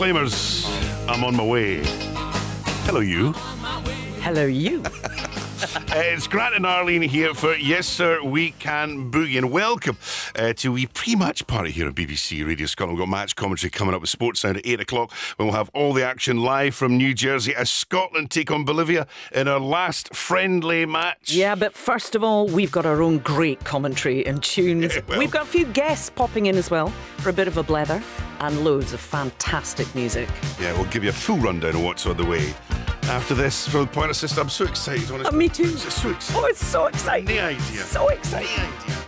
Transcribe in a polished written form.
Proclaimers, I'm on my way. Hello, you. Hello, you. It's Grant and Arlene here for Yes Sir We Can Boogie, and welcome to a pre-match party here on BBC Radio Scotland. We've got match commentary coming up with Sports Sound at 8 o'clock when we'll have all the action live from New Jersey as Scotland take on Bolivia in our last friendly match. Yeah, but first of all, we've got our own great commentary and tunes. We've got a few guests popping in as well for a bit of a blether and loads of fantastic music. Yeah, we'll give you a full rundown of what's on the way. After this, from the point of system, I'm so excited. Me too. So excited. Oh, it's so exciting. The idea. So exciting. The idea.